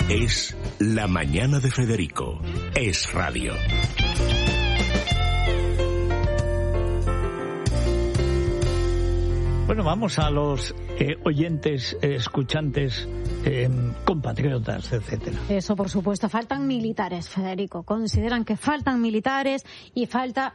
Es La Mañana de Federico. Es radio. Bueno, vamos a los oyentes, escuchantes, compatriotas, etcétera. Eso, por supuesto. Faltan militares, Federico. Consideran que faltan militares y falta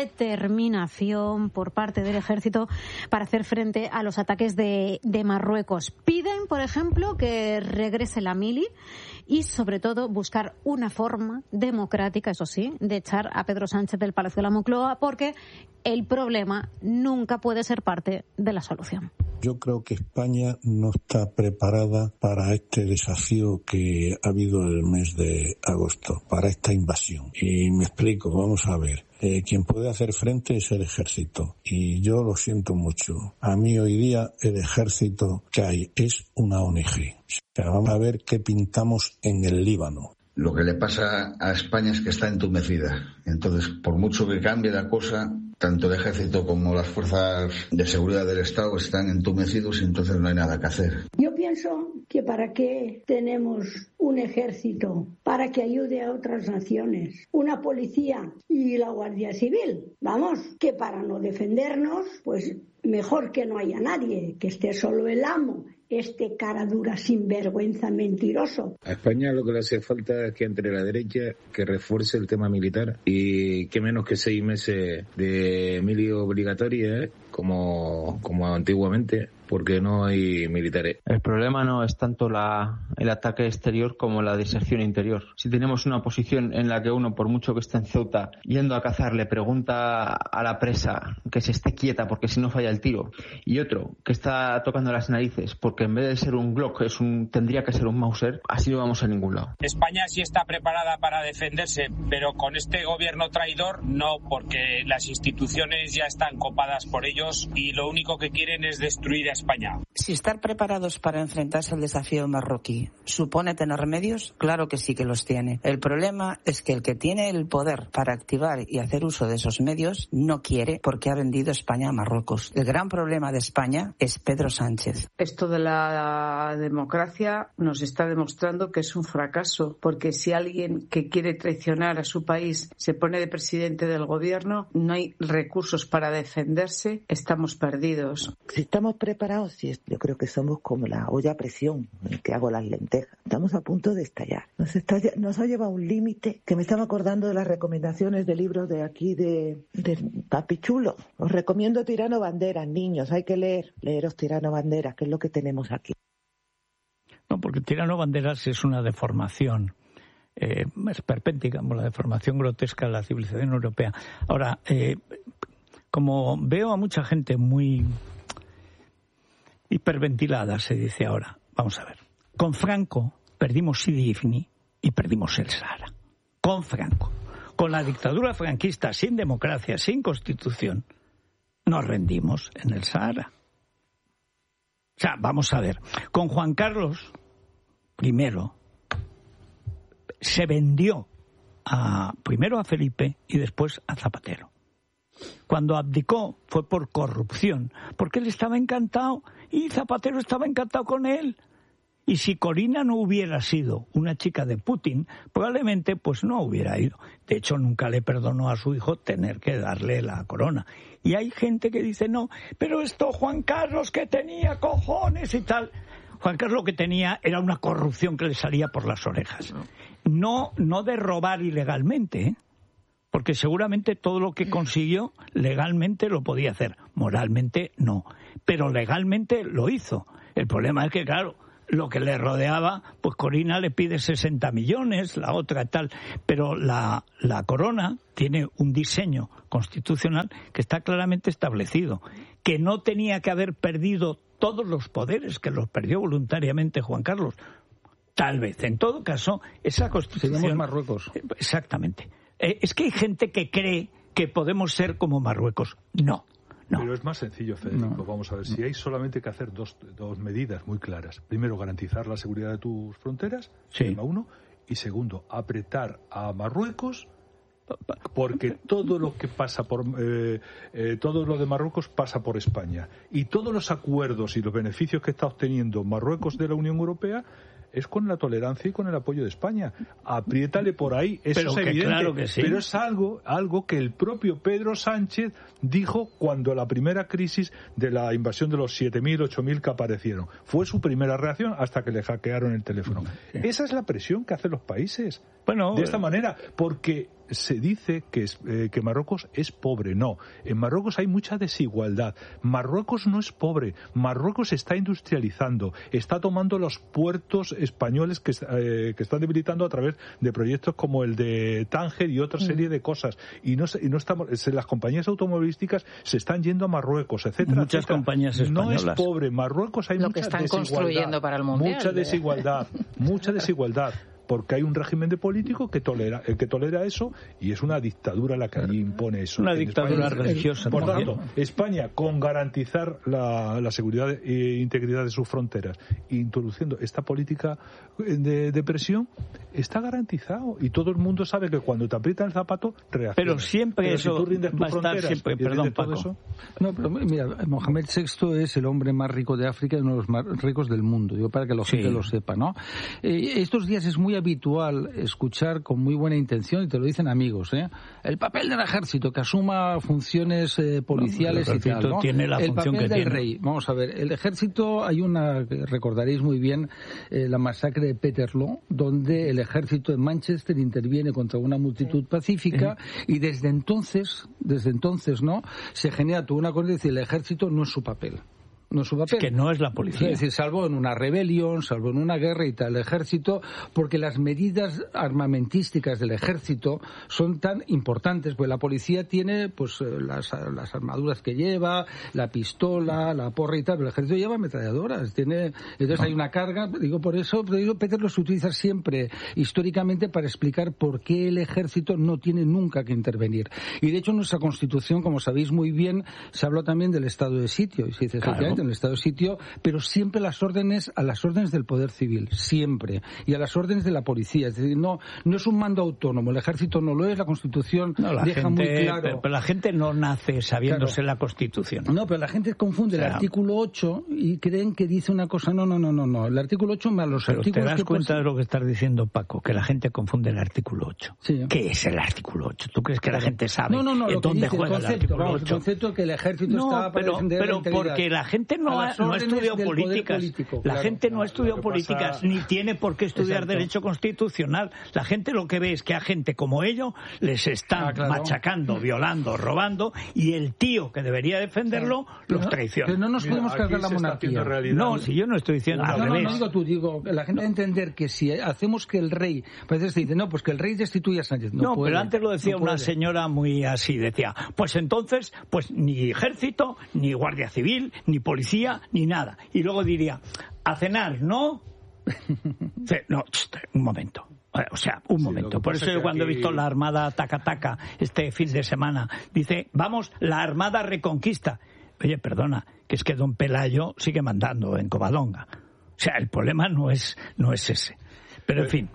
determinación por parte del ejército para hacer frente a los ataques de Marruecos. Piden, por ejemplo, que regrese la mili y, sobre todo, buscar una forma democrática, eso sí, de echar a Pedro Sánchez del Palacio de la Moncloa, porque el problema nunca puede ser parte de la solución. Yo creo que España no está preparada para este desafío que ha habido el mes de agosto, para esta invasión. Y me explico, vamos a ver. Quien puede hacer frente es el ejército. Y yo lo siento mucho. A mí hoy día el ejército que hay es una ONG. O sea, vamos a ver qué pintamos en el Líbano. Lo que le pasa a España es que está entumecida. Entonces, por mucho que cambie la cosa, tanto el ejército como las fuerzas de seguridad del Estado están entumecidos y entonces no hay nada que hacer. Yo pienso que para qué tenemos un ejército, para que ayude a otras naciones, una policía y la Guardia Civil. Vamos, que para no defendernos, pues mejor que no haya nadie, que esté solo el amo. Este cara dura, sinvergüenza, mentiroso. A España lo que le hace falta es que entre la derecha, que refuerce el tema militar y que menos que 6 meses de mili obligatoria, como antiguamente, porque no hay militares. El problema no es tanto el ataque exterior como la diserción interior. Si tenemos una posición en la que uno, por mucho que esté en Ceuta, yendo a cazar, le pregunta a la presa que se esté quieta porque si no falla el tiro, y otro que está tocando las narices porque en vez de ser un Glock tendría que ser un Mauser, así no vamos a ningún lado. España sí está preparada para defenderse, pero con este gobierno traidor no, porque las instituciones ya están copadas por ellos y lo único que quieren es destruir a España. Si estar preparados para enfrentarse al desafío marroquí supone tener medios, claro que sí que los tiene. El problema es que el que tiene el poder para activar y hacer uso de esos medios no quiere, porque ha vendido España a Marruecos. El gran problema de España es Pedro Sánchez. Esto de la democracia nos está demostrando que es un fracaso, porque si alguien que quiere traicionar a su país se pone de presidente del gobierno, no hay recursos para defenderse, estamos perdidos. Si estamos preparados, sí, yo creo que somos como la olla a presión en que hago las lentejas. Estamos a punto de estallar. Nos ha llevado a un límite que me estaba acordando de las recomendaciones de libros de aquí de Papi Chulo. Os recomiendo Tirano Banderas, niños, hay que leeros Tirano Banderas, que es lo que tenemos aquí. No, porque Tirano Banderas es una deformación esperpéntica, como la deformación grotesca de la civilización europea. Ahora, como veo a mucha gente muy hiperventilada, se dice ahora, vamos a ver, con Franco perdimos Sidi Ifni y perdimos el Sahara. Con Franco. Con la dictadura franquista, sin democracia, sin constitución, nos rendimos en el Sahara. O sea, vamos a ver, con Juan Carlos I se vendió primero a Felipe y después a Zapatero. Cuando abdicó fue por corrupción, porque él estaba encantado y Zapatero estaba encantado con él. Y si Corina no hubiera sido una chica de Putin, probablemente pues no hubiera ido. De hecho, nunca le perdonó a su hijo tener que darle la corona. Y hay gente que dice, no, pero esto Juan Carlos que tenía cojones y tal. Juan Carlos lo que tenía era una corrupción que le salía por las orejas. No de robar ilegalmente, ¿eh? Porque seguramente todo lo que consiguió legalmente lo podía hacer. Moralmente no, pero legalmente lo hizo. El problema es que, claro, lo que le rodeaba, pues Corina le pide 60 millones, la otra tal, pero la corona tiene un diseño constitucional que está claramente establecido, que no tenía que haber perdido todos los poderes, que los perdió voluntariamente Juan Carlos. Tal vez, en todo caso, esa constitución... Seríamos Marruecos. Exactamente. Es que hay gente que cree que podemos ser como Marruecos. No. Pero es más sencillo, Federico. Vamos a ver, si hay solamente que hacer dos medidas muy claras. Primero, garantizar la seguridad de tus fronteras, tema uno. Y segundo, apretar a Marruecos, porque todo lo que pasa todo lo de Marruecos pasa por España. Y todos los acuerdos y los beneficios que está obteniendo Marruecos de la Unión Europea es con la tolerancia y con el apoyo de España. Apriétale por ahí, eso es evidente. Claro que sí. Pero es algo que el propio Pedro Sánchez dijo cuando la primera crisis de la invasión de los 7.000, 8.000 que aparecieron. Fue su primera reacción hasta que le hackearon el teléfono. Sí. Esa es la presión que hacen los países. Bueno, de esta manera, porque se dice que Marruecos es pobre. No, en Marruecos hay mucha desigualdad. Marruecos no es pobre. Marruecos está industrializando, está tomando los puertos españoles que están debilitando a través de proyectos como el de Tánger y otra serie de cosas. Y no estamos, las compañías automovilísticas se están yendo a Marruecos, etcétera. Muchas compañías españolas. No es pobre. Marruecos hay mucha desigualdad. Lo que están construyendo para el Mundial. Mucha desigualdad. Porque hay un régimen de político que tolera eso, y es una dictadura la que allí impone eso. Una dictadura religiosa. Por tanto, España, con garantizar la seguridad e integridad de sus fronteras, introduciendo esta política de presión, está garantizado. Y todo el mundo sabe que cuando te aprietan el zapato, reacciona. Pero siempre eso si tú rindes va a estar siempre. Perdón, Paco. Eso, no, pero mira, Mohamed VI es el hombre más rico de África y uno de los más ricos del mundo. Digo, para que la gente lo sepa, ¿no? Estos días es muy habitual escuchar con muy buena intención, y te lo dicen amigos, el papel del ejército, que asuma funciones policiales y tal, ¿no? Tiene la el función papel que del tiene. rey. Vamos a ver, el ejército, hay una, recordaréis muy bien, la masacre de Peterloo, donde el ejército en Manchester interviene contra una multitud pacífica, y desde entonces, ¿no?, se genera toda una cosa de decir, el ejército no es su papel. No es su papel. Es que no es la policía. Es decir, salvo en una rebelión, salvo en una guerra y tal, el ejército, porque las medidas armamentísticas del ejército son tan importantes, pues la policía tiene pues las armaduras que lleva, la pistola, la porra y tal, pero el ejército lleva ametralladoras, entonces hay una carga, por eso Peter se utiliza siempre históricamente para explicar por qué el ejército no tiene nunca que intervenir. Y de hecho en nuestra Constitución, como sabéis muy bien, se habla también del estado de sitio, y se dice en el estado de sitio, pero siempre a las órdenes del poder civil, siempre, y a las órdenes de la policía. Es decir, no es un mando autónomo, el ejército no lo es, la Constitución deja muy claro. Pero la gente no nace sabiéndose la Constitución. No, pero la gente confunde el artículo 8 y creen que dice una cosa. No. El artículo 8 más los pero artículos. ¿Te das cuenta de lo que estás diciendo, Paco? Que la gente confunde el artículo 8. Sí. ¿Qué es el artículo 8? ¿Tú crees que la gente sabe dónde juega el artículo 8? El concepto que el ejército está para defender la integridad. Pero porque la gente no ha estudiado políticas. La gente no ha estudiado políticas, ni tiene por qué estudiar derecho constitucional. La gente lo que ve es que a gente como ellos les están machacando, violando, robando, y el tío que debería defenderlo los traiciona. Pero no nos podemos cargar la monarquía. No, si yo no estoy diciendo al revés. No digo la gente debe entender que si hacemos que el rey, parece que dice, pues que el rey destituya a Sánchez. No, pero antes lo decía una señora muy así, decía, pues entonces, pues ni ejército, ni guardia civil, ni policía, ni nada. Y luego diría, a cenar, ¿no? No, un momento. Un momento. Por eso yo cuando he visto la Armada Taca este fin de semana, dice, vamos, la Armada Reconquista. Oye, perdona, que es que don Pelayo sigue mandando en Covadonga. O sea, el problema no es ese. Pero en fin.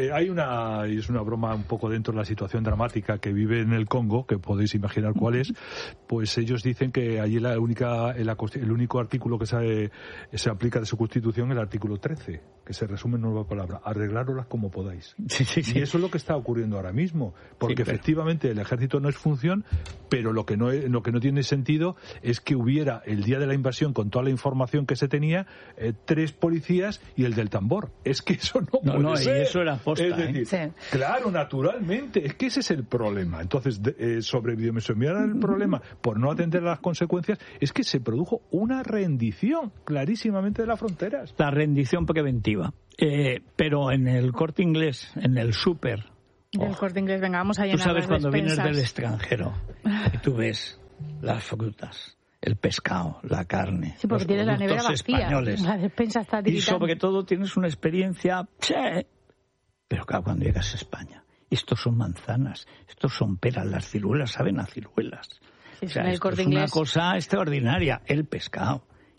Es una broma un poco dentro de la situación dramática que vive en el Congo, que podéis imaginar cuál es. Pues ellos dicen que allí el único artículo que se aplica de su Constitución es el artículo 13, que se resume en una palabra: arreglároslas como podáis. Sí. Y eso es lo que está ocurriendo ahora mismo, porque efectivamente el ejército no es función, pero lo que no tiene sentido es que hubiera el día de la invasión, con toda la información que se tenía, 3 policías y el del tambor. Es que eso no puede ser. Y eso era posta, es decir, claro, naturalmente, es que ese es el problema. Entonces, sobredimensionar el problema por no atender a las consecuencias, es que se produjo una rendición clarísimamente de las fronteras. La rendición preventiva. Pero en el Corte Inglés, en el súper... Del Corte Inglés, venga, vamos a llenar las despensas. Tú sabes cuando vienes del extranjero y tú ves las frutas, el pescado, la carne, sí, porque tienes la nevera vacía, españoles. La despensa está tiritando. Y sobre todo tienes una experiencia... Pero claro, cuando llegas a España, estos son manzanas, estos son peras, las ciruelas saben a ciruelas. Sí, o sea, esto es una cosa extraordinaria. El pescado,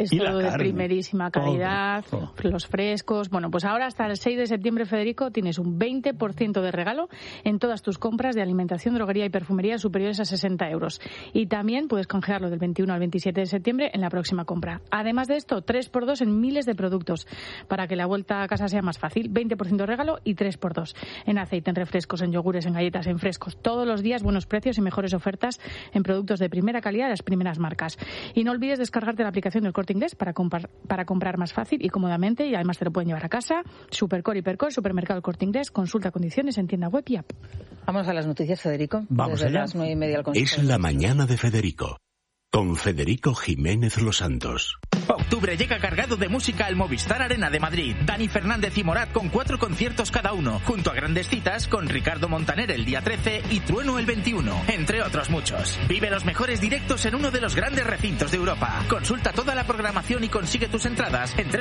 es Y todo la de carne, primerísima calidad, todo. los frescos. Bueno, pues ahora hasta el 6 de septiembre, Federico, tienes un 20% de regalo en todas tus compras de alimentación, droguería y perfumería superiores a 60 euros. Y también puedes canjearlo del 21 al 27 de septiembre en la próxima compra. Además de esto, 3x2 en miles de productos para que la vuelta a casa sea más fácil. 20% de regalo y 3x2 en aceite, en refrescos, en yogures, en galletas, en frescos. Todos los días buenos precios y mejores ofertas en productos de primera calidad de las primeras marcas. Y no olvides descargarte la aplicación del Corte Inglés para comprar más fácil y cómodamente, y además te lo pueden llevar a casa. Supercore, Hipercore, Supermercado El Corte Inglés. Consulta condiciones en tienda web y app. Vamos a las noticias, Federico. Vamos Desde allá. las 9:30 al Consejo. Es la mañana de Federico, con Federico Jiménez Los Santos. Octubre llega cargado de música al Movistar Arena de Madrid. Dani Fernández y Morat con 4 conciertos cada uno, junto a grandes citas con Ricardo Montaner el día 13 y Trueno el 21, entre otros muchos. Vive los mejores directos en uno de los grandes recintos de Europa. Consulta toda la programación y consigue tus entradas en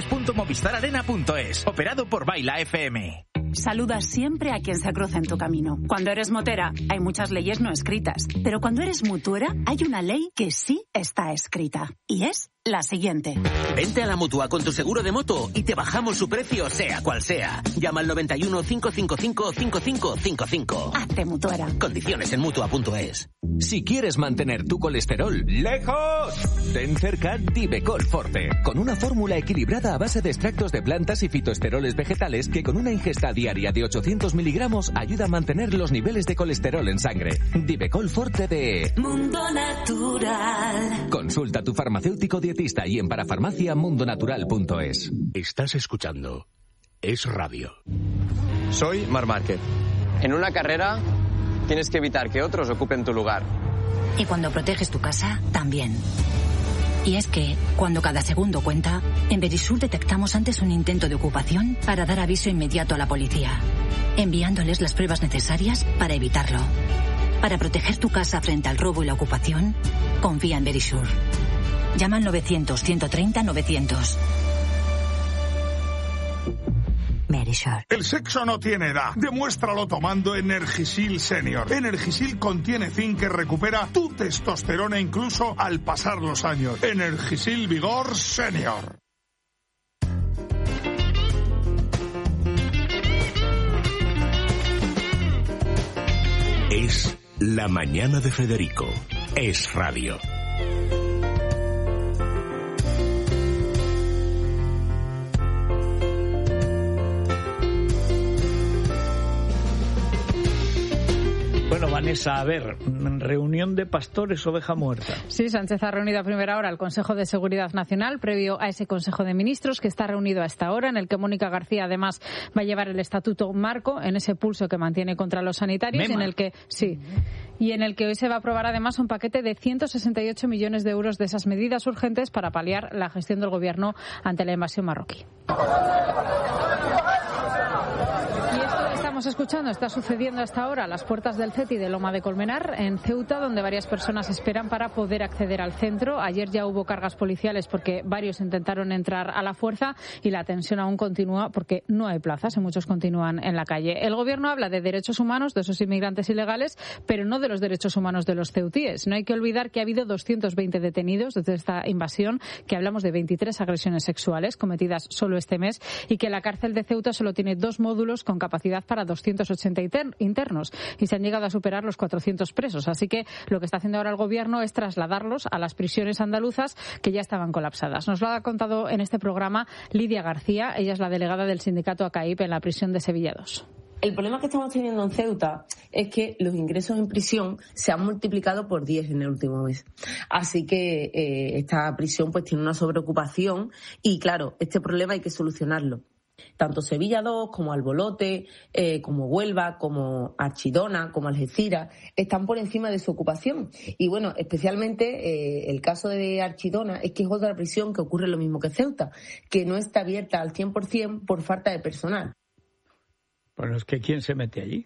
www.movistararena.es. Operado por Baila FM. Saludas siempre a quien se cruza en tu camino. Cuando eres motera, hay muchas leyes no escritas. Pero cuando eres mutuera, hay una ley que sí está escrita. Y es la siguiente. Vente a la Mutua con tu seguro de moto y te bajamos su precio, sea cual sea. Llama al 91 555 5555. Hazte mutuera. Condiciones en Mutua.es. Si quieres mantener tu colesterol lejos, ten cerca Divecol Forte, con una fórmula equilibrada a base de extractos de plantas y fitoesteroles vegetales que con una ingesta diaria de 800 miligramos ayuda a mantener los niveles de colesterol en sangre. Divecol Forte de Mundo Natural. Consulta a tu farmacéutico dietista y en parafarmaciamundonatural.es. Estás escuchando Es Radio. Soy Marc Márquez. En una carrera tienes que evitar que otros ocupen tu lugar. Y cuando proteges tu casa, también. Y es que, cuando cada segundo cuenta, en Verisur detectamos antes un intento de ocupación para dar aviso inmediato a la policía, enviándoles las pruebas necesarias para evitarlo. Para proteger tu casa frente al robo y la ocupación, confía en Verisur. Llama al 900-130-900. Verisur. El sexo no tiene edad. Demuéstralo tomando Energisil Senior. Energisil contiene zinc que recupera tu testosterona incluso al pasar los años. Energisil Vigor Senior. Es la mañana de Federico. Es Radio. Bueno, Vanessa, a ver, reunión de pastores, oveja muerta. Sí, Sánchez ha reunido a primera hora al Consejo de Seguridad Nacional, previo a ese Consejo de Ministros que está reunido a esta hora, en el que Mónica García además va a llevar el estatuto marco en ese pulso que mantiene contra los sanitarios, en el que y en el que hoy se va a aprobar además un paquete de 168 millones de euros de esas medidas urgentes para paliar la gestión del Gobierno ante la invasión marroquí. Estamos escuchando, está sucediendo hasta ahora a las puertas del CETI de Loma de Colmenar, en Ceuta, donde varias personas esperan para poder acceder al centro. Ayer ya hubo cargas policiales porque varios intentaron entrar a la fuerza y la tensión aún continúa porque no hay plazas y muchos continúan en la calle. El Gobierno habla de derechos humanos de esos inmigrantes ilegales, pero no de los derechos humanos de los ceutíes. No hay que olvidar que ha habido 220 detenidos desde esta invasión, que hablamos de 23 agresiones sexuales cometidas solo este mes y que la cárcel de Ceuta solo tiene 2 módulos con capacidad para 280 internos y se han llegado a superar los 400 presos. Así que lo que está haciendo ahora el Gobierno es trasladarlos a las prisiones andaluzas que ya estaban colapsadas. Nos lo ha contado en este programa Lidia García. Ella es la delegada del sindicato ACAIP en la prisión de Sevilla 2. El problema que estamos teniendo en Ceuta es que los ingresos en prisión se han multiplicado por 10 en el último mes. Así que esta prisión pues tiene una sobreocupación y, claro, este problema hay que solucionarlo. Tanto Sevilla 2 como Albolote, como Huelva, como Archidona, como Algeciras, están por encima de su ocupación. Y bueno, especialmente el caso de Archidona es que es otra prisión que ocurre lo mismo que Ceuta, que no está abierta al 100% por falta de personal. Bueno, es que ¿quién se mete allí?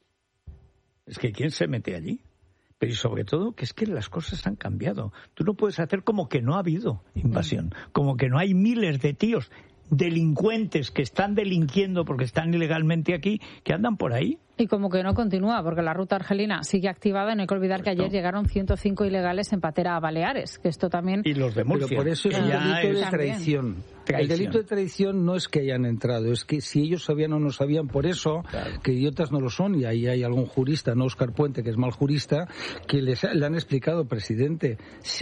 Pero y sobre todo que es que las cosas han cambiado. Tú no puedes hacer como que no ha habido invasión, como que no hay miles de tíos delincuentes que están delinquiendo porque están ilegalmente aquí, que andan por ahí Y como que no continúa, porque la ruta argelina sigue activada, y no hay que olvidar que ayer llegaron 105 ilegales en patera a Baleares, que esto también... Y los de Murcia. Pero por eso es un delito de traición. El delito de traición no es que hayan entrado, es que si ellos sabían o no sabían, por eso, que idiotas no lo son, y ahí hay algún jurista, no Óscar Puente, que es mal jurista, que le han explicado, presidente,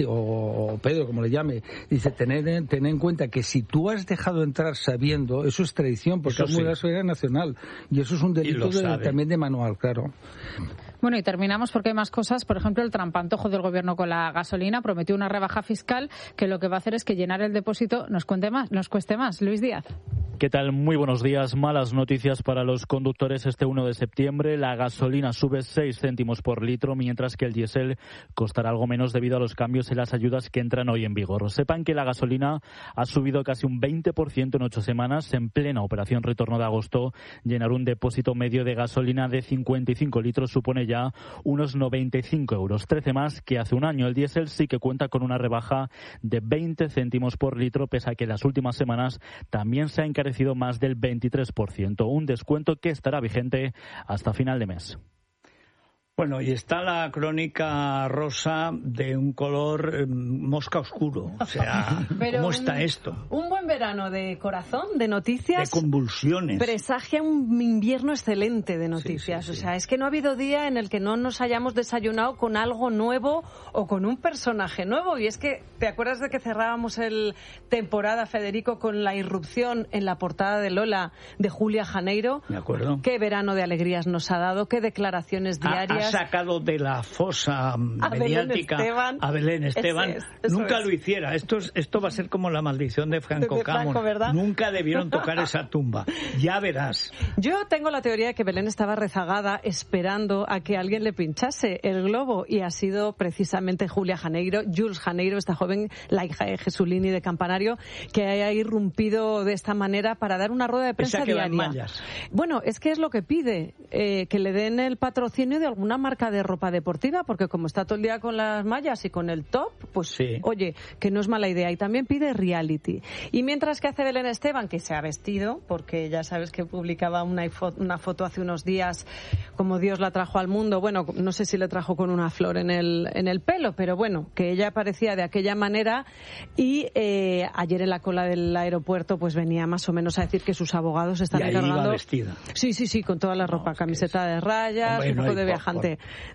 o Pedro, como le llame, dice, ten en cuenta que si tú has dejado entrar sabiendo, eso es traición, porque es muy la seguridad nacional, y eso es un delito también de manual, claro. Bueno, y terminamos porque hay más cosas. Por ejemplo, el trampantojo del gobierno con la gasolina prometió una rebaja fiscal que lo que va a hacer es que llenar el depósito nos cueste más. Luis Díaz. ¿Qué tal? Muy buenos días. Malas noticias para los conductores este 1 de septiembre. La gasolina sube 6 céntimos por litro, mientras que el diésel costará algo menos debido a los cambios en las ayudas que entran hoy en vigor. Sepan que la gasolina ha subido casi un 20% en 8 semanas. En plena operación retorno de agosto, llenar un depósito medio de gasolina de 55 litros supone ya unos 95 euros, 13 más que hace un año. El diésel sí que cuenta con una rebaja de 20 céntimos por litro, pese a que en las últimas semanas también se ha encarecido más del 23%, un descuento que estará vigente hasta final de mes. Bueno, y está la crónica rosa de un color mosca oscuro. O sea, ¿cómo está esto? Un buen verano de corazón, de noticias. De convulsiones. Presagia un invierno excelente de noticias. Sí. O sea, es que no ha habido día en el que no nos hayamos desayunado con algo nuevo o con un personaje nuevo. Y es que, ¿te acuerdas de que cerrábamos el temporada, Federico, con la irrupción en la portada de Lola de Julia Janeiro? Me acuerdo. Qué verano de alegrías nos ha dado, qué declaraciones diarias. Ha sacado de la fosa mediática a Belén Esteban. Nunca lo hiciera. Esto va a ser como la maldición de Franco Camón. Nunca debieron tocar esa tumba. Ya verás. Yo tengo la teoría de que Belén estaba rezagada esperando a que alguien le pinchase el globo, y ha sido precisamente Julia Janeiro, Jules Janeiro, esta joven, la hija de Jesulini de Campanario, que haya irrumpido de esta manera para dar una rueda de prensa diaria. Bueno, es que es lo que pide, que le den el patrocinio de alguna marca de ropa deportiva, porque como está todo el día con las mallas y con el top, pues sí. Oye, que no es mala idea. Y también pide reality. Y mientras que hace Belén Esteban, que se ha vestido, porque ya sabes que publicaba una foto hace unos días como Dios la trajo al mundo. Bueno, no sé si le trajo con una flor en el pelo, pero bueno, que ella aparecía de aquella manera. Y ayer en la cola del aeropuerto pues venía más o menos a decir que sus abogados están encargando. Iba vestida. Sí, con toda la ropa, camiseta de rayas, hombre, un poco de viajante.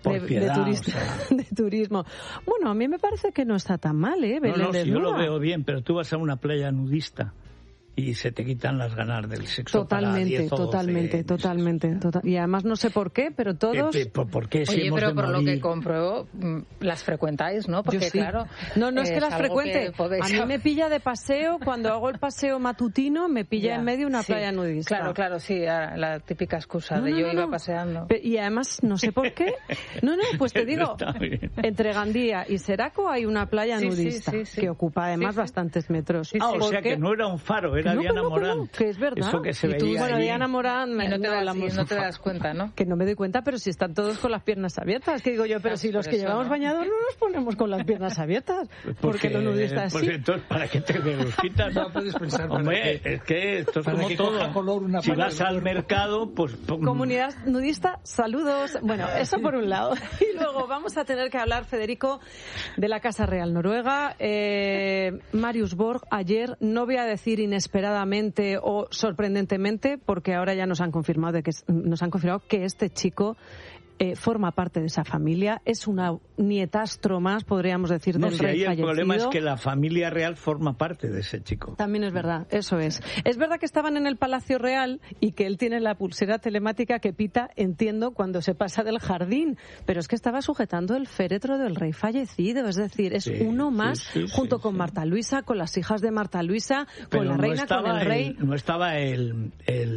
De turismo. Bueno, a mí me parece que no está tan mal, Belén si yo lo veo bien, pero tú vas a una playa nudista y se te quitan las ganas del sexo. Totalmente. Y además no sé por qué, pero todos... ¿Por qué? Oye, pero por lo que compruebo, las frecuentáis, ¿no? Porque sí. Claro... No es que las frecuente. A mí me pilla de paseo, cuando hago el paseo matutino, me pilla en medio una playa nudista. Claro, sí, la típica excusa de yo iba paseando. Y además, no sé por qué. Pues te digo, entre Gandía y Seraco hay una playa nudista que ocupa además bastantes metros. O sea que no era un faro, era Diana Morán. Que es verdad. Eso que se veía allí. Diana Morán... Y no te das cuenta, ¿no? Que no me doy cuenta, pero si están todos con las piernas abiertas. Que digo yo, pero si los que llevamos bañados no nos ponemos con las piernas abiertas. Porque los nudistas sí. Pues entonces, ¿para qué te los quitas? No puedes pensar. Hombre, es que esto es como todo. Si vas al mercado, pues... Comunidad nudista, saludos. Bueno, eso por un lado. Y luego vamos a tener que hablar, Federico, de la Casa Real Noruega. Marius Borg, ayer, no voy a decir inesperadamente o sorprendentemente, porque ahora ya nos han confirmado que este chico forma parte de esa familia, es una nietastro más, podríamos decir, del rey fallecido. El problema es que la familia real forma parte de ese chico. También es verdad, eso es. Es verdad que estaban en el Palacio Real y que él tiene la pulsera telemática que pita, entiendo, cuando se pasa del jardín, pero es que estaba sujetando el féretro del rey fallecido, es decir, es uno más, junto con Marta Luisa, con las hijas de Marta Luisa, con la reina, con el rey. No estaba el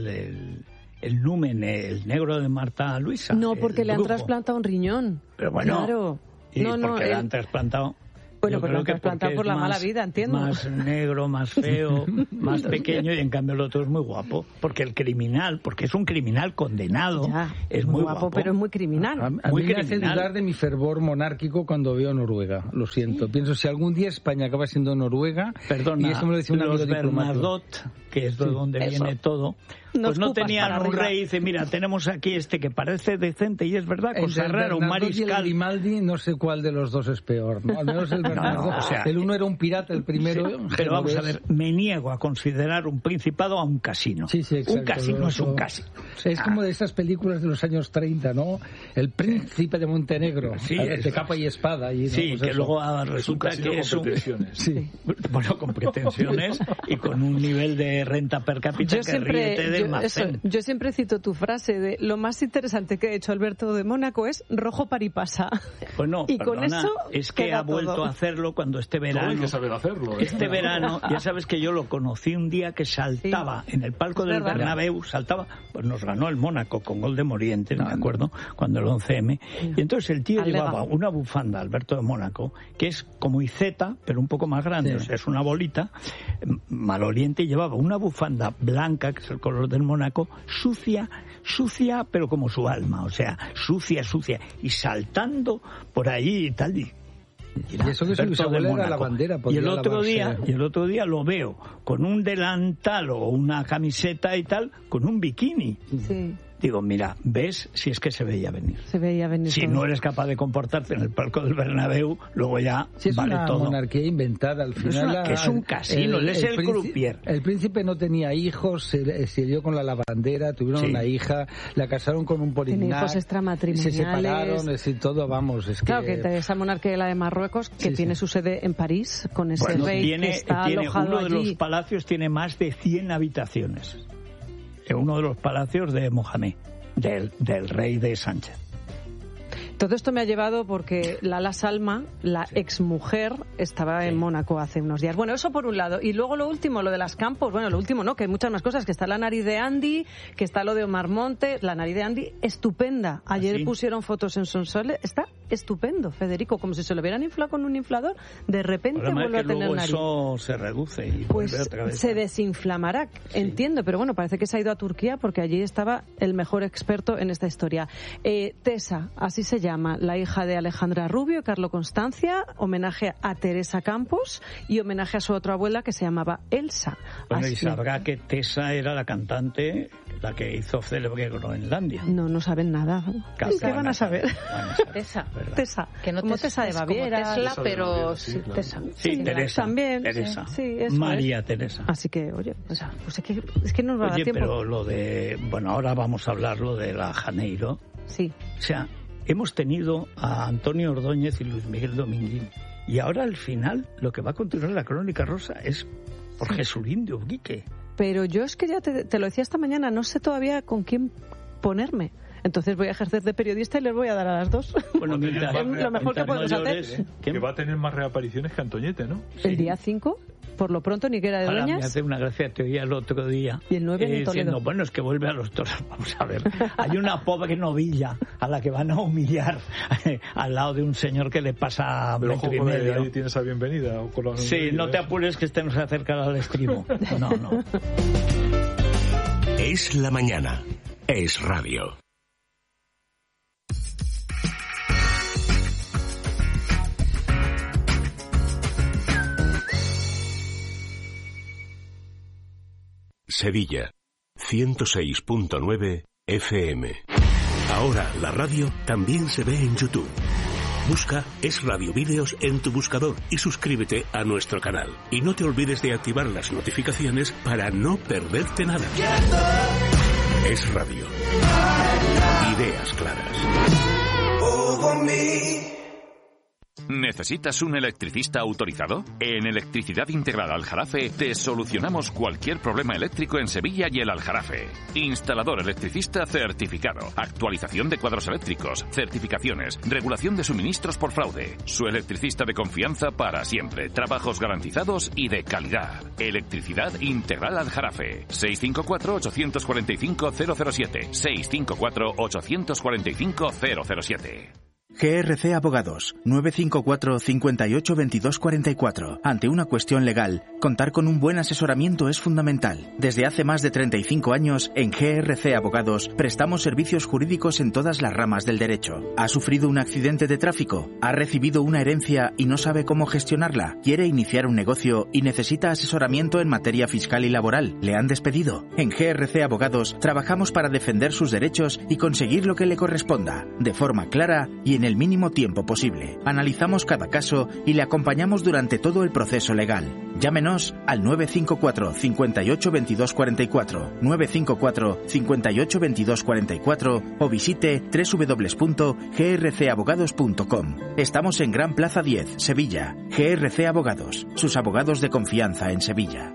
numen, el negro de Marta Luisa. No, porque le han trasplantado un riñón. Pero bueno, claro. ¿y por qué le han trasplantado? Bueno, pero lo han trasplantado por la mala vida, entiendo. Más negro, más feo, más pequeño, y en cambio el otro es muy guapo. Porque el criminal, porque es un criminal condenado, es muy guapo. Pero es muy criminal. A mí me hace dudar de mi fervor monárquico cuando veo Noruega. Lo siento. Pienso, si algún día España acaba siendo Noruega... Perdona, y eso me lo decía un amigo Bernadotte, que es de donde viene todo... Pues no tenían un rey, dice, mira, tenemos aquí este que parece decente, y es verdad, cosa rara, un mariscal. Y el Grimaldi, no sé cuál de los dos es peor, ¿no? Al menos el Bernardo, o sea, el uno era un pirata, el primero... Sí, pero vamos a ver, me niego a considerar un principado a un casino. Sí, exacto. Un casino es un casino. Es como de esas películas de los años 30, ¿no? El príncipe de Montenegro, de capa y espada. Y, sí, que luego resulta que es un... Bueno, con pretensiones y con un nivel de renta per cápita que ríete del Marcén. Yo siempre cito tu frase de lo más interesante que ha hecho Alberto de Mónaco es rojo paripasa. Bueno, y perdona, con eso es que ha vuelto todo a hacerlo cuando este verano. No hay que saber hacerlo. Este verano, ya sabes que yo lo conocí un día que saltaba en el palco del Bernabéu, saltaba, pues nos ganó el Mónaco con gol de Morientes, me acuerdo, cuando el 11M. Y entonces el tío llevaba una bufanda, Alberto de Mónaco, que es como Iceta, pero un poco más grande, o sea, es una bolita, maloliente, y llevaba una bufanda blanca, que es el color del Mónaco, sucia, pero como su alma, o sea, sucia, y saltando por ahí y tal. Y eso que su abuela era la bandera. Y el otro día lo veo con un delantal o una camiseta y tal, con un bikini. Sí. Digo, mira, ¿ves si es que se veía venir? Se veía venir. Si no eres capaz de comportarte en el palco del Bernabéu, luego ya vale todo. Es una monarquía inventada al final. Es un casino, él es el croupier. El príncipe no tenía hijos, se dio con la lavandera, tuvieron una hija, la casaron con un polignat. Tiene hijos extramatrimoniales. Se separaron, todo, vamos. Claro, que esa monarquía, la de Marruecos, que tiene su sede en París, con ese rey que está alojado allí. Uno de los palacios tiene más de 100 habitaciones. Uno de los palacios de Mohamed, del rey de Sánchez. Todo esto me ha llevado porque Lala Salma, la exmujer, estaba en Mónaco hace unos días. Bueno, eso por un lado. Y luego lo último, lo de las Campos. Bueno, lo último no, que hay muchas más cosas. Que está la nariz de Andy, que está lo de Omar Montes. La nariz de Andy, estupenda. Ayer pusieron fotos en Sonsoles. Está estupendo, Federico. Como si se lo hubieran inflado con un inflador. De repente vuelve a tener nariz. Eso se reduce y pues vuelve otra vez. Se desinflamará, entiendo. Pero bueno, parece que se ha ido a Turquía porque allí estaba el mejor experto en esta historia. Tessa, así se llama, la hija de Alejandra Rubio y Carlo Constancia, homenaje a Teresa Campos y homenaje a su otra abuela que se llamaba Elsa. Bueno, y sabrá que Tessa era la cantante, la que hizo célebre Groenlandia. No saben nada. ¿Qué van a saber? Tessa. Que no como Tessa de Baviera. Tesla, pero Tessa. Sí, Teresa. También. Teresa. Sí, eso María es. Teresa. Así que, oye, pues es que no nos va a dar tiempo. Pero lo de... Bueno, ahora vamos a hablar lo de la Janeiro. Sí. O sea, hemos tenido a Antonio Ordóñez y Luis Miguel Dominguín. Y ahora al final lo que va a continuar la Crónica Rosa es por Jesulín de Ubrique. Pero yo es que ya te lo decía esta mañana, no sé todavía con quién ponerme. Entonces voy a ejercer de periodista y les voy a dar a las dos. Bueno, lo mejor que podemos hacer. Que va a tener más reapariciones que Antoñete, ¿no? El día 5, por lo pronto, Niguera de Doñas. Me hace una gracia, te oía el otro día. Y el 9 en Toledo. Diciendo, bueno, es que vuelve a los toros. Vamos a ver. Hay una pobre novilla a la que van a humillar al lado de un señor que le pasa metro y medio. Ahí tienes a bienvenida. Sí, no te apures que este nos acerca al estribo. No. Es la mañana. Es radio. Sevilla, 106.9 FM. Ahora la radio también se ve en YouTube. Busca Es Radio Vídeos en tu buscador y suscríbete a nuestro canal. Y no te olvides de activar las notificaciones para no perderte nada. Es Radio. Ideas claras. ¿Necesitas un electricista autorizado? En Electricidad Integral Aljarafe te solucionamos cualquier problema eléctrico en Sevilla y el Aljarafe. Instalador electricista certificado, actualización de cuadros eléctricos, certificaciones, regulación de suministros por fraude. Su electricista de confianza para siempre, trabajos garantizados y de calidad. Electricidad Integral Aljarafe. 654-845-007. 654-845-007. GRC Abogados, 954 58 22 44. Ante una cuestión legal, contar con un buen asesoramiento es fundamental. Desde hace más de 35 años, en GRC Abogados, prestamos servicios jurídicos en todas las ramas del derecho. ¿Ha sufrido un accidente de tráfico? ¿Ha recibido una herencia y no sabe cómo gestionarla? ¿Quiere iniciar un negocio y necesita asesoramiento en materia fiscal y laboral? ¿Le han despedido? En GRC Abogados, trabajamos para defender sus derechos y conseguir lo que le corresponda, de forma clara y en el mínimo tiempo posible. Analizamos cada caso y le acompañamos durante todo el proceso legal. Llámenos al 954 58 22 44, 954 58 22 44 o visite www.grcabogados.com. Estamos en Gran Plaza 10, Sevilla. GRC Abogados, sus abogados de confianza en Sevilla.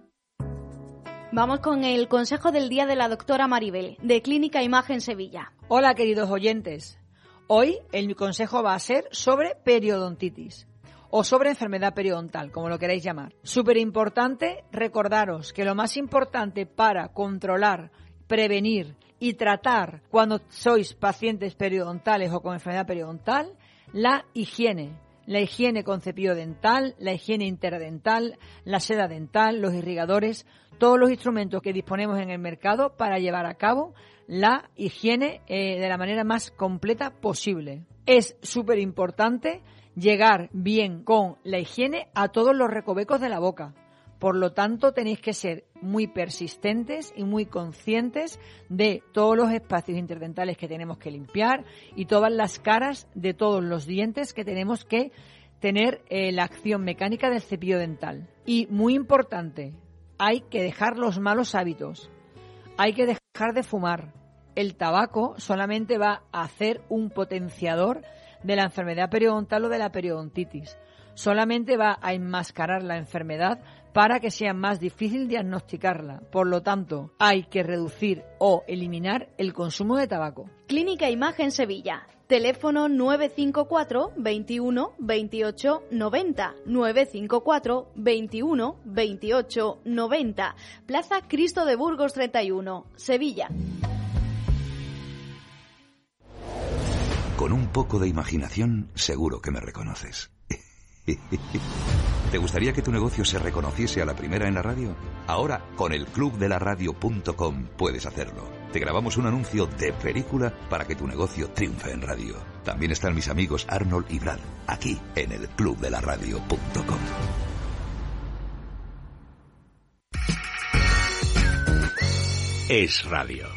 Vamos con el consejo del día de la doctora Maribel, de Clínica Imagen Sevilla. Hola, queridos oyentes. Hoy mi consejo va a ser sobre periodontitis o sobre enfermedad periodontal, como lo queráis llamar. Súper importante recordaros que lo más importante para controlar, prevenir y tratar cuando sois pacientes periodontales o con enfermedad periodontal, la higiene. La higiene con cepillo dental, la higiene interdental, la seda dental, los irrigadores, todos los instrumentos que disponemos en el mercado para llevar a cabo la higiene de la manera más completa posible. Es súper importante llegar bien con la higiene a todos los recovecos de la boca. Por lo tanto, tenéis que ser muy persistentes y muy conscientes de todos los espacios interdentales que tenemos que limpiar y todas las caras de todos los dientes que tenemos que tener la acción mecánica del cepillo dental. Y muy importante, hay que dejar los malos hábitos. Hay que dejar de fumar. El tabaco solamente va a hacer un potenciador de la enfermedad periodontal o de la periodontitis. Solamente va a enmascarar la enfermedad para que sea más difícil diagnosticarla. Por lo tanto, hay que reducir o eliminar el consumo de tabaco. Clínica Imagen Sevilla. Teléfono 954 21 28 90. 954 21 28 90. Plaza Cristo de Burgos 31, Sevilla. Con un poco de imaginación, seguro que me reconoces. ¿Te gustaría que tu negocio se reconociese a la primera en la radio? Ahora, con el clubdelaradio.com puedes hacerlo. Te grabamos un anuncio de película para que tu negocio triunfe en radio. También están mis amigos Arnold y Brad, aquí en el clubdelaradio.com. Es radio.